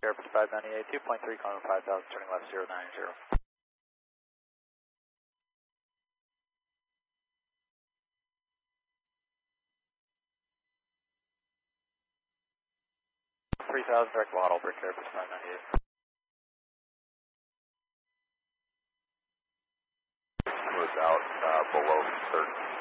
Airport 598, 2.3, calling 5000, turning left 090. 3000, direct Waddle, Brick Airport 598. Was out below 13.